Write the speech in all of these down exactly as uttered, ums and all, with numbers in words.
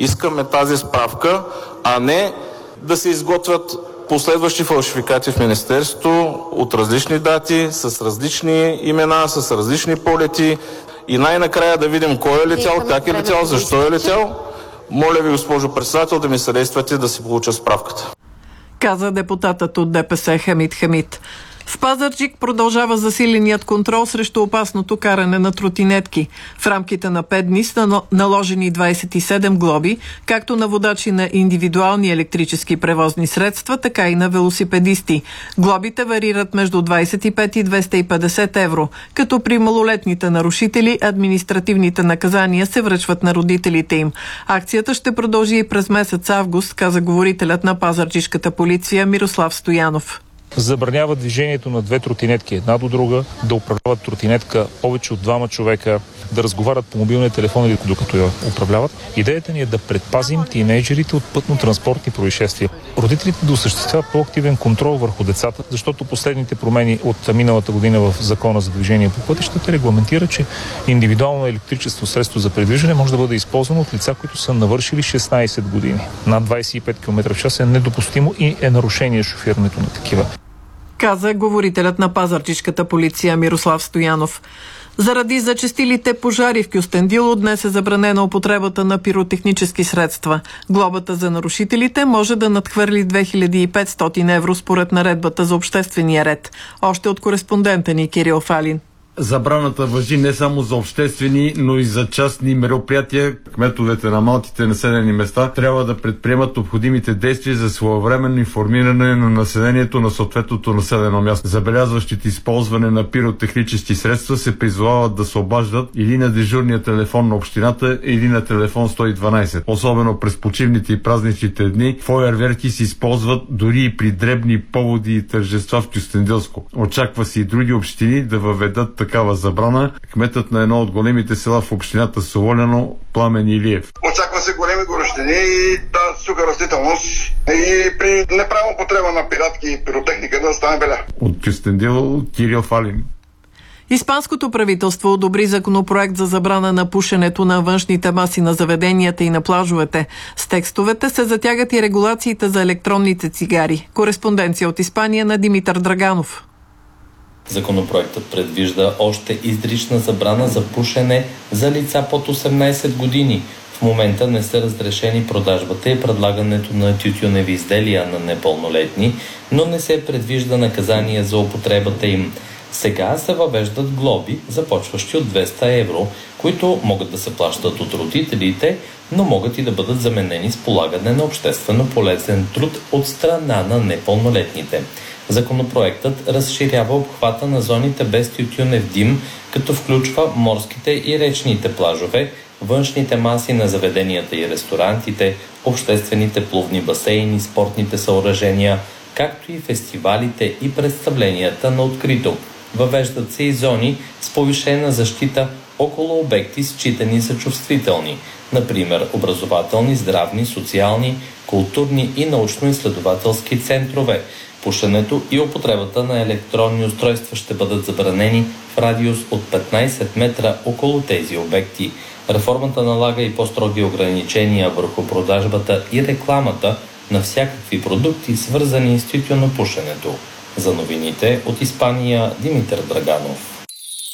Искаме тази справка, а не да се изготвят последващи фалшификати в Министерството от различни дати, с различни имена, с различни полети и най-накрая да видим кой е летял, как е летял, защо е летял. Моля ви, госпожо председател, да ми съдействате да си получа справката. Каза депутатът от ДПС Хамид Хамид. В Пазарджик продължава засиленият контрол срещу опасното каране на тротинетки. В рамките на пет дни са наложени двадесет и седем глоби, както на водачи на индивидуални електрически превозни средства, така и на велосипедисти. Глобите варират между двадесет и пет и двеста и петдесет евро, като при малолетните нарушители административните наказания се връчват на родителите им. Акцията ще продължи и през месец август, каза говорителят на пазарджишката полиция Мирослав Стоянов. Забранява движението на две тротинетки една до друга, да управляват тротинетка повече от двама човека, да разговарят по мобилния телефон или докато я управляват. Идеята ни е да предпазим тийнейджерите от пътно-транспортни происшествия. Родителите да осъществяват по-активен контрол върху децата, защото последните промени от миналата година в Закона за движение по пътищата регламентира, че индивидуално електрическо средство за придвижване може да бъде използвано от лица, които са навършили шестнадесет години. Над двадесет и пет километра в час е недопустимо и е нарушение шофирането на такива. Каза говорителят на пазарджишката полиция Мирослав Стоянов. Заради зачестилите пожари в Кюстендил днес е забранена употребата на пиротехнически средства. Глобата за нарушителите може да надхвърли две хиляди и петстотин евро според наредбата за обществения ред. Още от кореспондента ни Кирил Фалин. Забраната важи не само за обществени, но и за частни мероприятия. Кметовете на малките населени места трябва да предприемат необходимите действия за своевременно информиране на населението на съответното населено място. Забелязващите използване на пиротехнически средства се призовават да се обаждат или на дежурния телефон на общината, или на телефон сто и дванадесет. Особено през почивните и празничните дни фойерверки се използват дори и при дребни поводи и тържества в Кюстендилско. Очаква се и други общини да въведат такава забрана. Кметът на едно от големите села в общината Сололяно, Пламен Илиев. Очаква се големи горещини и тази суха растителност и при неправилна употреба на пиратки и пиротехника да стане беля. От Кюстендил Кирил Фалин. Испанското правителство одобри законопроект за забрана на пушенето на външните маси на заведенията и на плажовете. С текстовете се затягат и регулациите за електронните цигари. Кореспонденция от Испания на Димитър Драганов. Законопроектът предвижда още изрична забрана за пушене за лица под осемнадесет години. В момента не са разрешени продажбата и предлагането на тютюневи изделия на непълнолетни, но не се предвижда наказание за употребата им. Сега се въвеждат глоби, започващи от двеста евро, които могат да се плащат от родителите, но могат и да бъдат заменени с полагане на обществено полезен труд от страна на непълнолетните. Законопроектът разширява обхвата на зоните без тютюнев дим, като включва морските и речните плажове, външните маси на заведенията и ресторантите, обществените плувни басейни, спортните съоръжения, както и фестивалите и представленията на открито. Въвеждат се и зони с повишена защита около обекти, считани за чувствителни, например образователни, здравни, социални, културни и научно-изследователски центрове. Пушенето и употребата на електронни устройства ще бъдат забранени в радиус от петнадесет метра около тези обекти. Реформата налага и по-строги ограничения върху продажбата и рекламата на всякакви продукти, свързани с тютюнопушенето. За новините от Испания, Димитър Драганов.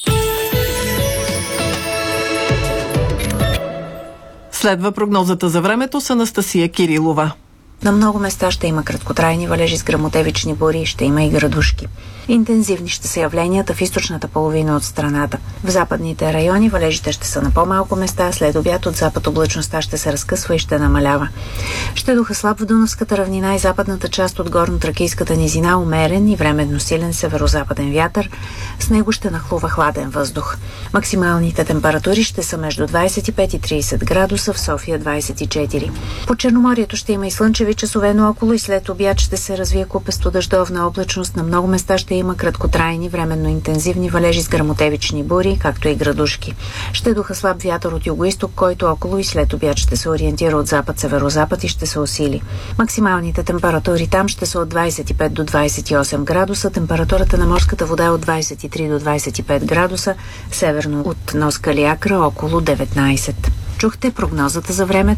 Следва прогнозата за времето с Анастасия Кирилова. На много места ще има краткотрайни валежи с гръмотевични бури, ще има и градушки. Интензивни ще са явленията в източната половина от страната. В западните райони валежите ще са на по-малко места, след обяд от запад облачността ще се разкъсва и ще намалява. Ще духа слаб в Дунавската равнина и западната част от горно-тракийската низина, умерен и временно силен северо-западен вятър. С него ще нахлува хладен въздух. Максималните температури ще са между двадесет и пет и тридесет градуса, в София двадесет и четири. По Черноморието ще има и слънчеви часове наоколо и след обяд ще се развие купесто дъждовна облачност. На много места ще има краткотрайни, временно интензивни валежи с гръмотевични бури, както и градушки. Ще духа слаб вятър от югоизток, който около и след обяд ще се ориентира от запад-северозапад и ще се усили. Максималните температури там ще са от двадесет и пет до двадесет и осем градуса, температурата на морската вода е от двадесет и три до двадесет и пет градуса, северно от нос Калиакра около деветнадесет. Чухте прогнозата за времето.